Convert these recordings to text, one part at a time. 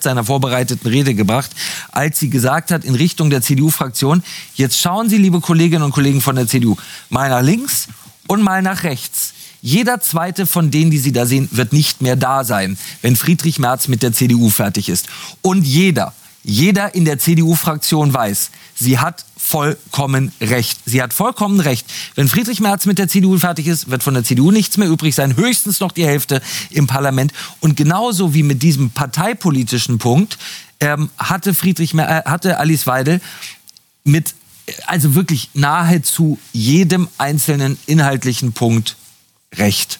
Konzept seiner vorbereiteten Rede gebracht, als sie gesagt hat in Richtung der CDU-Fraktion, jetzt schauen Sie, liebe Kolleginnen und Kollegen von der CDU, mal nach links und mal nach rechts. Jeder zweite von denen, die Sie da sehen, wird nicht mehr da sein, wenn Friedrich Merz mit der CDU fertig ist. Und jeder in der CDU-Fraktion weiß, sie hat vollkommen recht. Sie hat vollkommen recht. Wenn Friedrich Merz mit der CDU fertig ist, wird von der CDU nichts mehr übrig sein, höchstens noch die Hälfte im Parlament. Und genauso wie mit diesem parteipolitischen Punkt hatte Alice Weidel mit also wirklich nahezu jedem einzelnen inhaltlichen Punkt recht.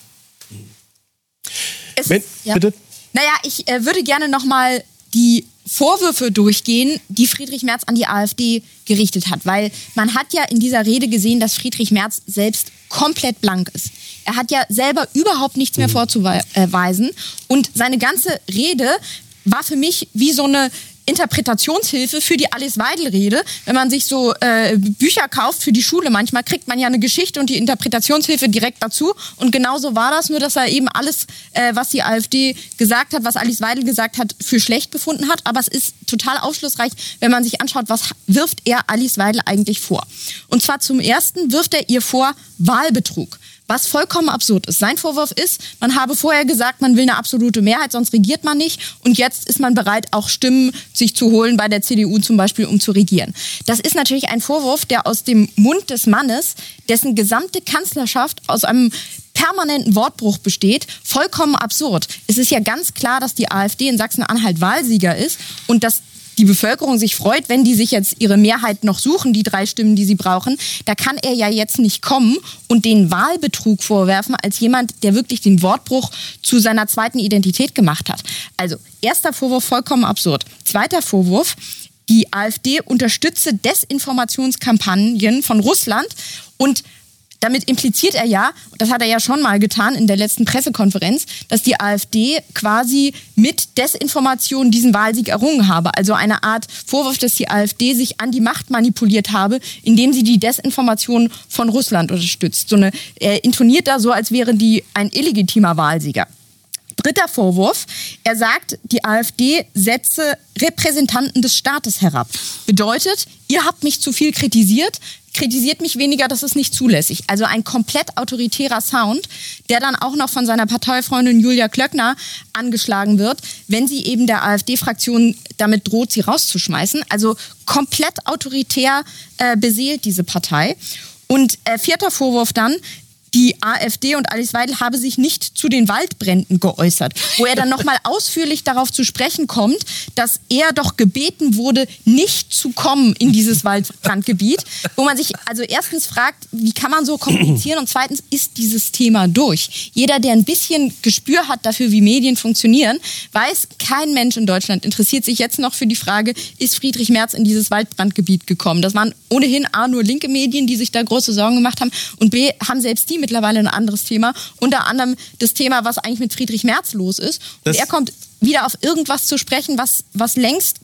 Bitte? Naja, ich würde gerne noch mal die Vorwürfe durchgehen, die Friedrich Merz an die AfD gerichtet hat. Weil man hat ja in dieser Rede gesehen, dass Friedrich Merz selbst komplett blank ist. Er hat ja selber überhaupt nichts mehr vorzuweisen. Und seine ganze Rede war für mich wie so eine Interpretationshilfe für die Alice Weidel-Rede. Wenn man sich so Bücher kauft für die Schule, manchmal kriegt man ja eine Geschichte und die Interpretationshilfe direkt dazu. Und genauso war das, nur dass er eben alles, was die AfD gesagt hat, was Alice Weidel gesagt hat, für schlecht befunden hat. Aber es ist total aufschlussreich, wenn man sich anschaut, was wirft er Alice Weidel eigentlich vor. Und zwar zum Ersten wirft er ihr vor Wahlbetrug. Was vollkommen absurd ist. Sein Vorwurf ist, man habe vorher gesagt, man will eine absolute Mehrheit, sonst regiert man nicht. Und jetzt ist man bereit, auch Stimmen sich zu holen bei der CDU zum Beispiel, um zu regieren. Das ist natürlich ein Vorwurf, der aus dem Mund des Mannes, dessen gesamte Kanzlerschaft aus einem permanenten Wortbruch besteht, vollkommen absurd. Es ist ja ganz klar, dass die AfD in Sachsen-Anhalt Wahlsieger ist und dass die Bevölkerung sich freut, wenn die sich jetzt ihre Mehrheit noch suchen, die 3 Stimmen, die sie brauchen. Da kann er ja jetzt nicht kommen und den Wahlbetrug vorwerfen als jemand, der wirklich den Wortbruch zu seiner zweiten Identität gemacht hat. Also, erster Vorwurf, vollkommen absurd. Zweiter Vorwurf, die AfD unterstütze Desinformationskampagnen von Russland und damit impliziert er ja, das hat er ja schon mal getan in der letzten Pressekonferenz, dass die AfD quasi mit Desinformation diesen Wahlsieg errungen habe. Also eine Art Vorwurf, dass die AfD sich an die Macht manipuliert habe, indem sie die Desinformation von Russland unterstützt. Er intoniert da so, als wäre die ein illegitimer Wahlsieger. Dritter Vorwurf, er sagt, die AfD setze Repräsentanten des Staates herab. Bedeutet, ihr habt mich zu viel kritisiert mich weniger, das ist nicht zulässig. Also ein komplett autoritärer Sound, der dann auch noch von seiner Parteifreundin Julia Klöckner angeschlagen wird, wenn sie eben der AfD-Fraktion damit droht, sie rauszuschmeißen. Also komplett autoritär beseelt diese Partei. Und vierter Vorwurf dann, die AfD und Alice Weidel habe sich nicht zu den Waldbränden geäußert, wo er dann nochmal ausführlich darauf zu sprechen kommt, dass er doch gebeten wurde, nicht zu kommen in dieses Waldbrandgebiet, wo man sich also erstens fragt, wie kann man so kommunizieren und zweitens, ist dieses Thema durch? Jeder, der ein bisschen Gespür hat dafür, wie Medien funktionieren, weiß, kein Mensch in Deutschland interessiert sich jetzt noch für die Frage, ist Friedrich Merz in dieses Waldbrandgebiet gekommen? Das waren ohnehin A, nur linke Medien, die sich da große Sorgen gemacht haben und B, haben selbst die mittlerweile ein anderes Thema. Unter anderem das Thema, was eigentlich mit Friedrich Merz los ist. Und er kommt wieder auf irgendwas zu sprechen, was längst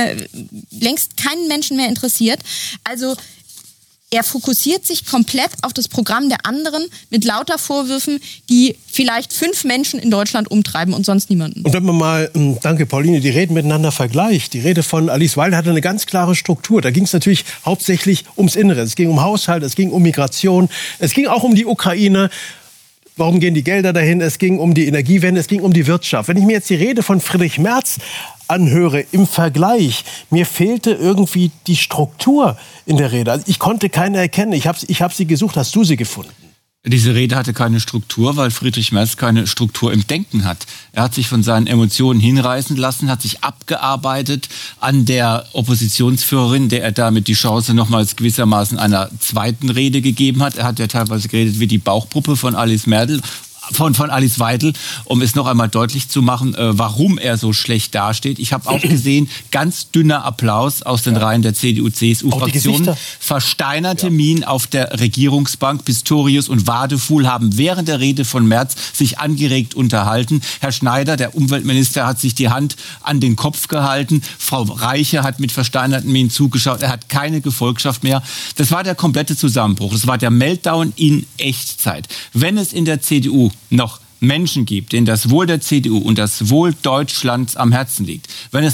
keinen Menschen mehr interessiert. Also er fokussiert sich komplett auf das Programm der anderen mit lauter Vorwürfen, die vielleicht 5 Menschen in Deutschland umtreiben und sonst niemanden. Und wenn man mal, danke Pauline, die Reden miteinander vergleicht. Die Rede von Alice Weidel hatte eine ganz klare Struktur. Da ging es natürlich hauptsächlich ums Innere. Es ging um Haushalt, es ging um Migration, es ging auch um die Ukraine. Warum gehen die Gelder dahin? Es ging um die Energiewende, es ging um die Wirtschaft. Wenn ich mir jetzt die Rede von Friedrich Merz anhöre im Vergleich, mir fehlte irgendwie die Struktur in der Rede. Also ich konnte keine erkennen. Ich hab sie gesucht. Hast du sie gefunden? Diese Rede hatte keine Struktur, weil Friedrich Merz keine Struktur im Denken hat. Er hat sich von seinen Emotionen hinreißen lassen, hat sich abgearbeitet an der Oppositionsführerin, der er damit die Chance nochmals gewissermaßen einer zweiten Rede gegeben hat. Er hat ja teilweise geredet wie die Bauchpuppe von Alice Weidel, um es noch einmal deutlich zu machen, warum er so schlecht dasteht. Ich habe auch gesehen, ganz dünner Applaus aus den Reihen der CDU-CSU-Fraktion. Versteinerte Minen auf der Regierungsbank. Pistorius und Wadefuhl haben während der Rede von Merz sich angeregt unterhalten. Herr Schneider, der Umweltminister, hat sich die Hand an den Kopf gehalten. Frau Reiche hat mit versteinerten Minen zugeschaut. Er hat keine Gefolgschaft mehr. Das war der komplette Zusammenbruch. Das war der Meltdown in Echtzeit. Wenn es in der CDU noch Menschen gibt, denen das Wohl der CDU und das Wohl Deutschlands am Herzen liegt, wenn es